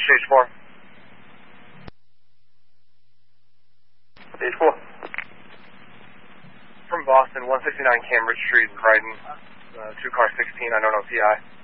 Stage 4. Stage 4. From Boston, 169 Cambridge Street, Brighton. 2 car 16, I don't know PI.